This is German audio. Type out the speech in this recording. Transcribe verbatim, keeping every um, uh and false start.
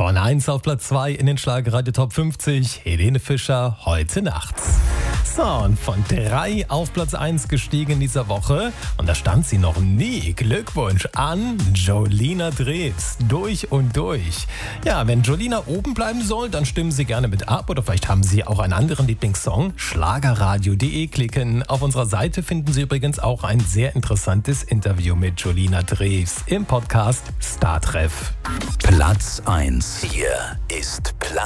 Von eins auf Platz zwei in den Schlagerradio Top fünfzig. Helene Fischer, heute nachts. So, und von drei auf Platz eins gestiegen in dieser Woche. Und da stand sie noch nie. Glückwunsch an Jolina Drews. Durch und durch. Ja, wenn Jolina oben bleiben soll, dann stimmen Sie gerne mit ab. Oder vielleicht haben Sie auch einen anderen Lieblingssong. schlagerradio punkt de klicken. Auf unserer Seite finden Sie übrigens auch ein sehr interessantes Interview mit Jolina Drews im Podcast Startreff. Platz eins. Hier ist Platz